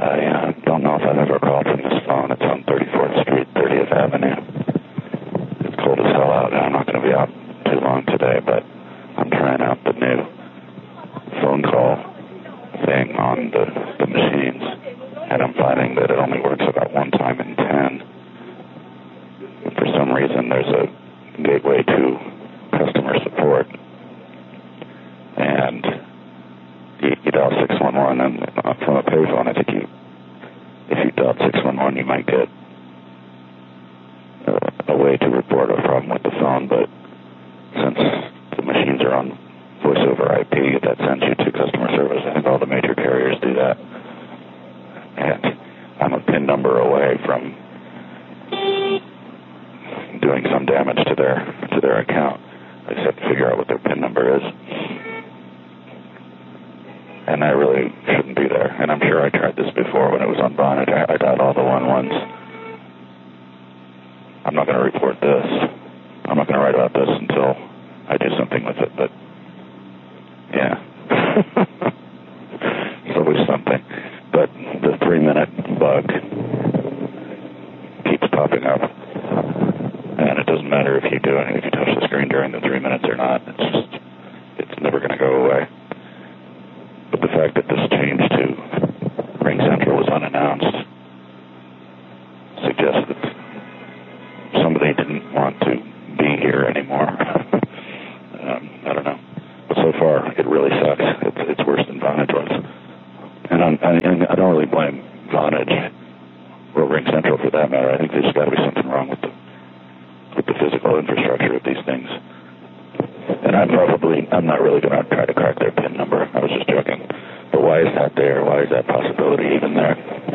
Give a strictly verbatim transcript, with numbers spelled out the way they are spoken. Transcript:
I uh, don't know if I've ever called from this phone. It's on thirty-fourth Street, thirtieth Avenue. It's cold as hell out, and I'm not going to be out too long today, but I'm trying out the new phone call thing on the, the machines, and I'm finding that it only works about one time in ten. For some reason, there's a gateway to customer support, and you, you dial six one one, and uh, from a payphone, I think you, if you dial six one one, you might get uh, a way to report a problem with the phone, but since the machines are on voice over I P, that sends you to customer service. I think all the major carriers do that, and I'm a PIN number away from doing some damage to their to their account. I just have to figure out what their PIN number is. And I really shouldn't be there. And I'm sure I tried this before when it was on Vonage. I, I got all the one ones. I'm not going to report this. I'm not going to write about this until I do something with it. But, yeah. It's always something. But the three-minute bug keeps popping up. And it doesn't matter if you do it, if you touch the screen during the three minutes or not. It's just, it's never going to go away. But the fact that this change to Ring Central was unannounced suggests that somebody didn't want to be here anymore. um, I don't know. But so far, it really sucks. It's, it's worse than Vonage was. And, I'm, I, and I don't really blame Vonage or Ring Central for that matter. I think there's got to be something wrong with the with the physical infrastructure of these things. And I'm probably, I'm not really going to try to crack their PIN number. I was just joking. But why is that there? Why is that possibility even there?